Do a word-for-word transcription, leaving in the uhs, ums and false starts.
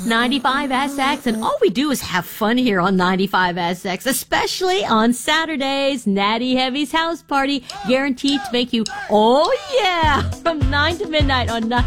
ninety-five S X, and all we do is have fun here on ninety-five S X, especially on Saturdays. Natty Heavy's House Party, guaranteed to make you, oh yeah, from nine to midnight on